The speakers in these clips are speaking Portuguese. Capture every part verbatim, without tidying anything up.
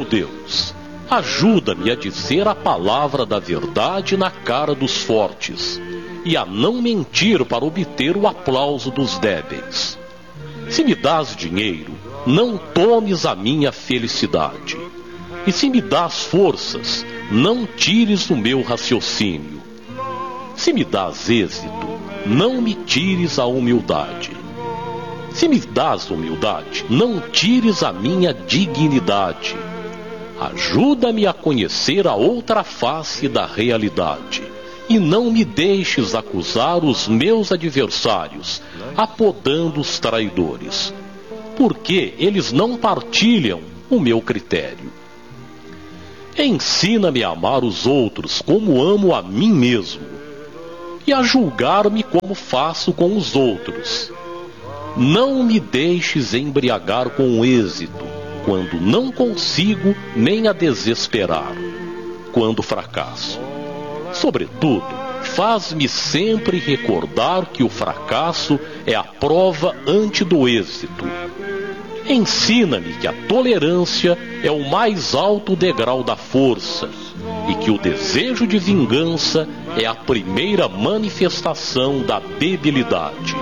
Deus, ajuda-me a dizer a palavra da verdade na cara dos fortes e a não mentir para obter o aplauso dos débeis. Se me dás dinheiro, não tomes a minha felicidade. E se me dás forças, não tires o meu raciocínio. Se me dás êxito, não me tires a humildade. Se me dás humildade, não tires a minha dignidade. Ajuda-me a conhecer a outra face da realidade. E não me deixes acusar os meus adversários, apodando os traidores, porque eles não partilham o meu critério. Ensina-me a amar os outros como amo a mim mesmo, e a julgar-me como faço com os outros. Não me deixes embriagar com o êxito, quando não consigo, nem a desesperar, quando fracasso. Sobretudo, faz-me sempre recordar que o fracasso é a prova antes do êxito. Ensina-me que a tolerância é o mais alto degrau da força e que o desejo de vingança é a primeira manifestação da debilidade.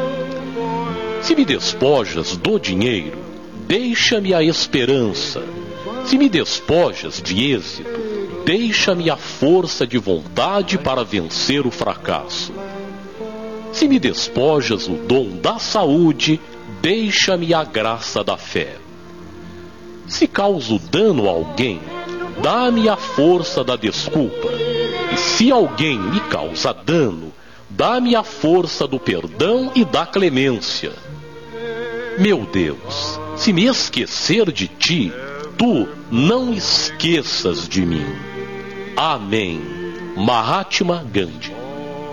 Se me despojas do dinheiro, deixa-me a esperança. Se me despojas de êxito, deixa-me a força de vontade para vencer o fracasso. Se me despojas o dom da saúde, deixa-me a graça da fé. Se causo dano a alguém, dá-me a força da desculpa. E se alguém me causa dano, dá-me a força do perdão e da clemência. Meu Deus, se me esquecer de ti, tu não esqueças de mim. Amém. Mahatma Gandhi.